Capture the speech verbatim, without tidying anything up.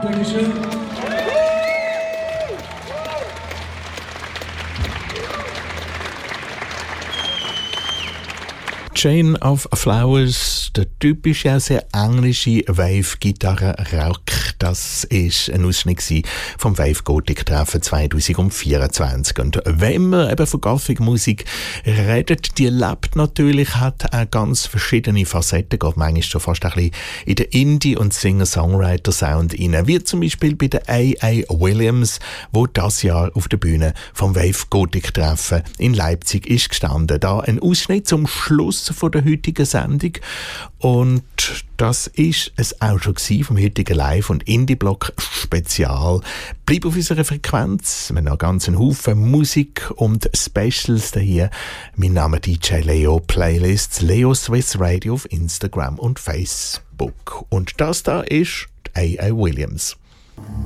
Dankeschön. Chain of Flowers, der typische, auch sehr englische Wave-Gitarre-Rock. Das war ein Ausschnitt vom Wave-Gothic-Treffen zwanzig vierundzwanzig. Und wenn man eben von Gothic-Musik redet, die lebt natürlich, hat auch ganz verschiedene Facetten, geht manchmal schon fast ein bisschen in den Indie- und Singer-Songwriter-Sound rein. Wie zum Beispiel bei der A A. Williams, wo das Jahr auf der Bühne vom Wave-Gothic-Treffen in Leipzig ist gestanden. Da ein Ausschnitt zum Schluss von der heutigen Sendung. Und das ist es auch schon vom heutigen Live- und Indie-Block-Spezial. Bleib auf unserer Frequenz. Wir haben noch ganz einen Haufen Musik und Specials hier. Mein Name D J Leo, Playlists Leo Swiss Radio auf Instagram und Facebook. Und das da ist A A. Williams.